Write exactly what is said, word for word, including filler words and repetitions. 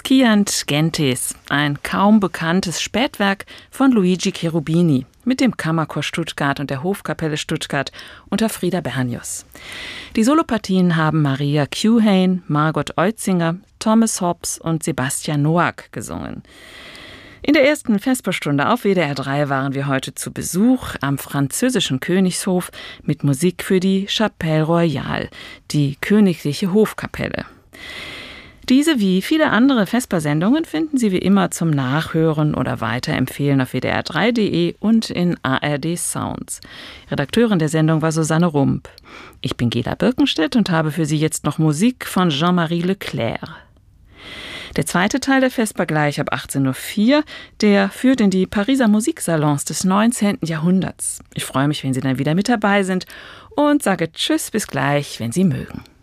Sciant Gentes, ein kaum bekanntes Spätwerk von Luigi Cherubini mit dem Kammerchor Stuttgart und der Hofkapelle Stuttgart unter Frieda Bernius. Die Solopartien haben Maria Kuhane, Margot Eutzinger, Thomas Hobbs und Sebastian Noack gesungen. In der ersten Vesperstunde auf W D R drei waren wir heute zu Besuch am französischen Königshof mit Musik für die Chapelle Royale, die königliche Hofkapelle. Diese wie viele andere Vespersendungen finden Sie wie immer zum Nachhören oder Weiterempfehlen auf W D R drei Punkt de und in A R D Sounds. Redakteurin der Sendung war Susanne Rump. Ich bin Gela Birkenstedt und habe für Sie jetzt noch Musik von Jean-Marie Leclerc. Der zweite Teil der Vesper gleich ab achtzehn Uhr vier, der führt in die Pariser Musiksalons des neunzehnten Jahrhunderts. Ich freue mich, wenn Sie dann wieder mit dabei sind und sage Tschüss, bis gleich, wenn Sie mögen.